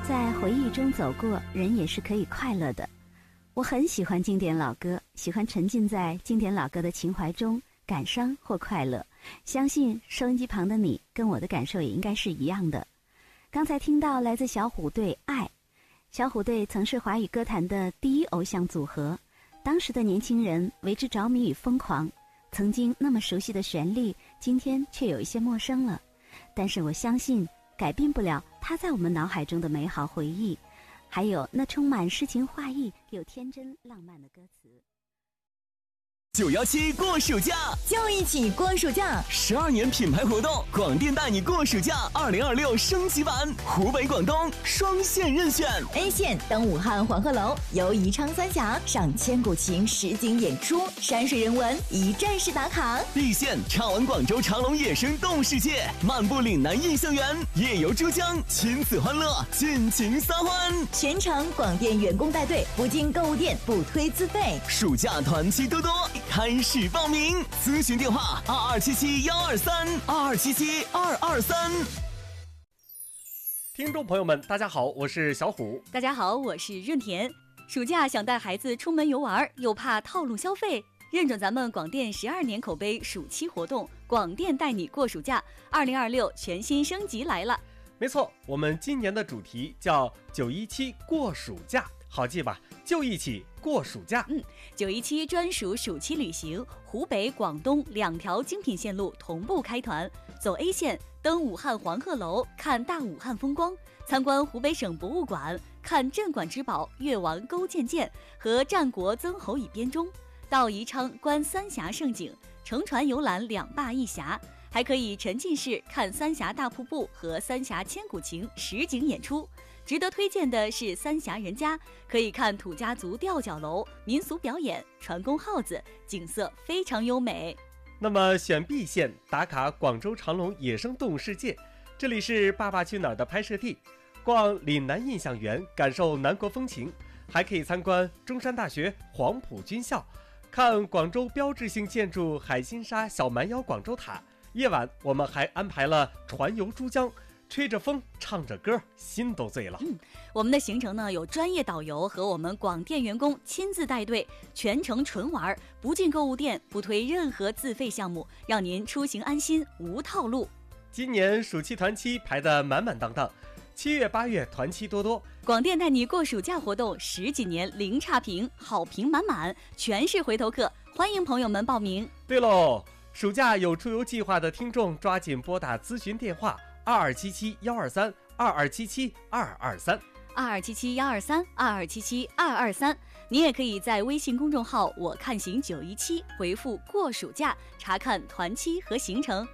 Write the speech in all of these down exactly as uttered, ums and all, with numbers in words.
在回忆中走过，人也是可以快乐的。我很喜欢经典老歌，喜欢沉浸在经典老歌的情怀中，感伤或快乐。相信收音机旁的你跟我的感受也应该是一样的。刚才听到来自小虎队《爱》，小虎队曾是华语歌坛的第一偶像组合，当时的年轻人为之着迷与疯狂。曾经那么熟悉的旋律，今天却有一些陌生了。但是我相信，改变不了它在我们脑海中的美好回忆，还有那充满诗情画意又天真浪漫的歌词。 九幺七过暑假， 就一起过暑假！ 十二年品牌活动，广电带你过暑假二零二六升级版，湖北、广东双线任选。 A 线登武汉黄鹤楼，游宜昌三峡，赏千古情实景演出，山水人文一站式打卡。 B 线畅玩广州长隆野生动物世界，漫步岭南印象园，夜游珠江，亲子欢乐，尽情撒欢。 全程广电员工带队，不进购物店，不推自费。 暑假团期多多。开始报名，咨询电话二二七七幺二三二二七七二二三。 听众朋友们，大家好，我是小虎。 大家好，我是润田。暑假想带孩子出门游玩，又怕套路消费，认准咱们广电十二年口碑暑期活动，广电带你过暑假二零二六全新升级来了。 没错，我们今年的主题叫九一七过暑假，好记吧？就一起过暑假。 嗯，九一七专属暑期旅行，湖北、广东两条精品线路同步开团。走 A 线，登武汉黄鹤楼，看大武汉风光；参观湖北省博物馆，看镇馆之宝越王勾践剑和战国曾侯乙编钟；到宜昌观三峡胜景，乘船游览两坝一峡。还可以沉浸式看三峡大瀑布和三峡千古情实景演出。值得推荐的是三峡人家，可以看土家族吊脚楼、民俗表演、船工号子，景色非常优美。 那么选 B 线，打卡广州长隆野生动物世界，这里是《爸爸去哪儿》的拍摄地。逛岭南印象园，感受南国风情，还可以参观中山大学黄埔军校，看广州标志性建筑海心沙小蛮腰广州塔。夜晚我们还安排了船游珠江，吹着风唱着歌，心都醉了。 嗯，我们的行程呢有专业导游和我们广电员工亲自带队，全程纯玩，不进购物店，不推任何自费项目，让您出行安心，无套路。 今年暑期团期排得满满当当，七月八月团期多多。 广电带你过暑假活动十几年零差评，好评满满，全是回头客，欢迎朋友们报名。 对喽，暑假有出游计划的听众，抓紧拨打咨询电话二二七七幺二三二二七七二二三二二七七幺二三二二七七二二三。你也可以在微信公众号我看行九一七回复过暑假，查看团期和行程。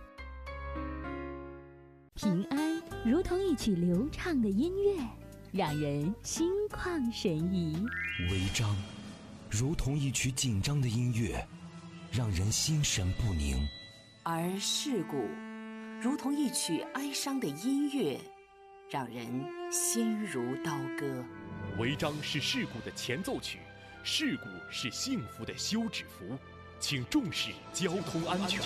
平安如同一曲流畅的音乐，让人心旷神怡； 违章如同一曲紧张的音乐，让人心神不宁； 而世故如同一曲哀伤的音乐，让人心如刀割。 违章是事故的前奏曲，事故是幸福的休止符，请重视交通安全。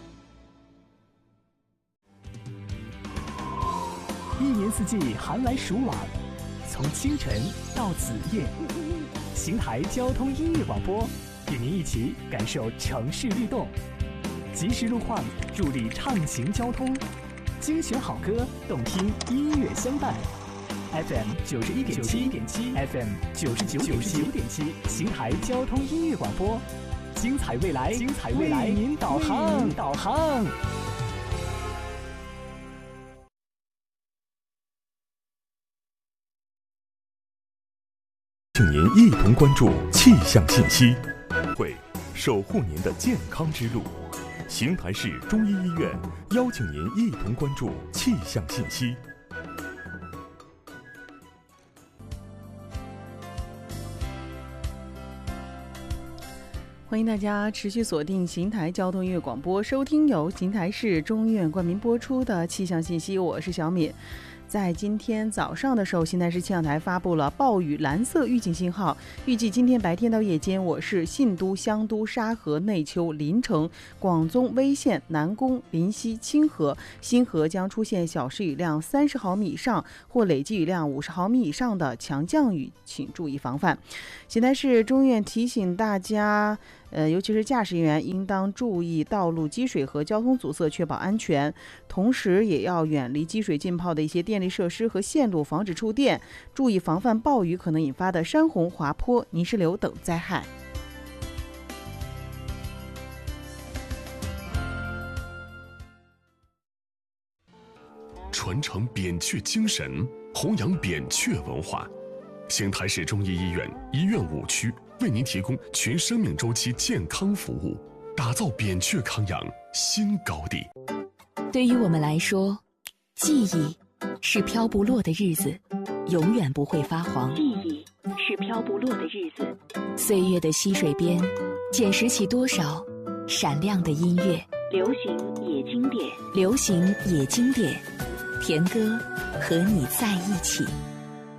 一年四季寒来暑往，从清晨到子夜，邢台交通音乐广播与您一起感受城市律动，及时路况助力畅行交通，精选好歌，动听音乐相伴。F M 九十一点七，F M 九十九点七，邢台交通音乐广播，精彩未来，精彩未来，为您导航，导航。 请您一同关注气象信息，会守护您的健康之路。邢台市中医医院邀请您一同关注气象信息。 欢迎大家持续锁定邢台交通音乐广播，收听由邢台市中医院冠名播出的气象信息。我是小敏。 在今天早上的时候，邢台市气象台发布了暴雨蓝色预警信号，预计今天白天到夜间，我市信都、香都、沙河、内丘、临城、广宗、威县、南宫、临溪、清河、新河将出现小时雨量三十毫米以上或累计雨量五十毫米以上的强降雨，请注意防范。邢台市中院提醒大家，呃，尤其是驾驶人员应当注意道路积水和交通阻塞，确保安全。同时，也要远离积水浸泡的一些电力设施和线路，防止触电，注意防范暴雨可能引发的山洪、滑坡、泥石流等灾害。 传承扁鹊精神，弘扬扁鹊文化。邢台市中医医院医院五区为您提供全生命周期健康服务，打造扁鹊康养新高地。 对于我们来说，记忆是飘不落的日子，永远不会发黄。 记忆是飘不落的日子， 岁月的溪水边，捡拾起多少闪亮的音乐。 流行也经典， 流行也经典，田歌和你在一起。